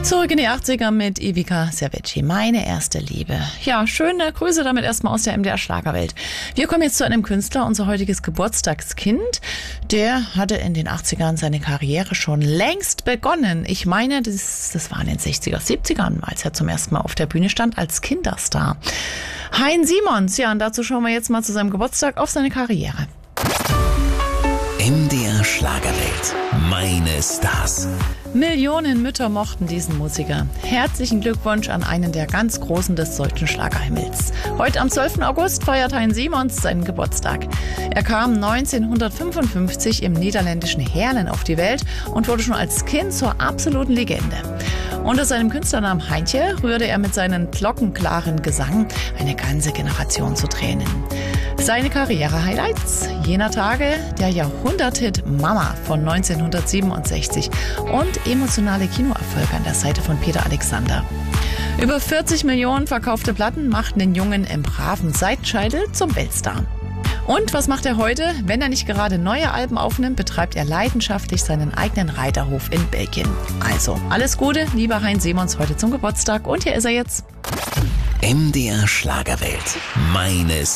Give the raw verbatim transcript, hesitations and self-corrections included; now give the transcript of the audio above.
Zurück in die achtziger mit Ivica Servecchi, meine erste Liebe. Ja, schöne Grüße damit erstmal aus der M D R Schlagerwelt. Wir kommen jetzt zu einem Künstler, unser heutiges Geburtstagskind. Der hatte in den achtzigern seine Karriere schon längst begonnen. Ich meine, das, das war in den sechziger, siebzigern, als er zum ersten Mal auf der Bühne stand als Kinderstar. Hein Simons, ja, und dazu schauen wir jetzt mal zu seinem Geburtstag auf seine Karriere. M D R Schlagerwelt. Meine Stars. Millionen Mütter mochten diesen Musiker. Herzlichen Glückwunsch an einen der ganz Großen des deutschen Schlagerhimmels. Heute am zwölften August feiert Hein Simons seinen Geburtstag. Er kam neunzehnhundertfünfundfünfzig im niederländischen Heerlen auf die Welt und wurde schon als Kind zur absoluten Legende. Unter seinem Künstlernamen Heintje rührte er mit seinem glockenklaren Gesang eine ganze Generation zu Tränen. Seine Karriere-Highlights jener Tage: der Jahrhunderthit Mama von neunzehnhundertsiebenundsechzig und emotionale Kinoerfolge an der Seite von Peter Alexander. Über vierzig Millionen verkaufte Platten machten den Jungen im braven Seitenscheitel zum Weltstar. Und was macht er heute? Wenn er nicht gerade neue Alben aufnimmt, betreibt er leidenschaftlich seinen eigenen Reiterhof in Belgien. Also, alles Gute, lieber Hein Simons, heute zum Geburtstag. Und hier ist er jetzt. M D R Schlagerwelt. Meine